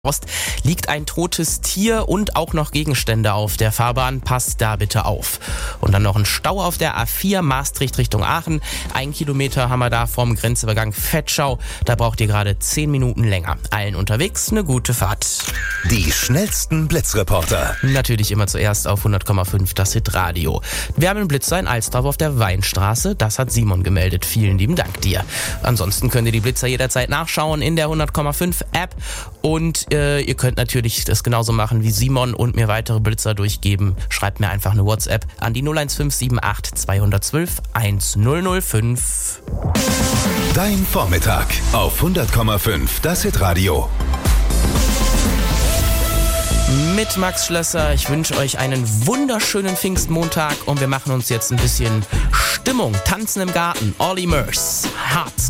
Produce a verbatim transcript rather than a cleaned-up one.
Ost liegt ein totes Tier und auch noch Gegenstände auf der Fahrbahn. Passt da bitte auf. Und dann noch ein Stau auf der A vier Maastricht Richtung Aachen. Ein Kilometer haben wir da vom Grenzübergang Vetschau. Da braucht ihr gerade zehn Minuten länger. Allen unterwegs eine gute Fahrt. Die schnellsten Blitzreporter. Natürlich immer zuerst auf hundert Komma fünf das Hitradio. Wir haben einen Blitzer in Alstorf auf der Weinstraße. Das hat Simon gemeldet. Vielen lieben Dank dir. Ansonsten könnt ihr die Blitzer jederzeit nachschauen in der hundert Komma fünf App. Und äh, ihr könnt natürlich das genauso machen wie Simon und mir weitere Blitzer durchgeben. Schreibt mir einfach eine WhatsApp an die null eins fünf sieben acht zwei eins zwei eins null null fünf. Dein Vormittag auf hundert Komma fünf das Hitradio. Mit Max Schlösser. Ich wünsche euch einen wunderschönen Pfingstmontag und wir machen uns jetzt ein bisschen Stimmung. Tanzen im Garten. Olly Murs. Hart.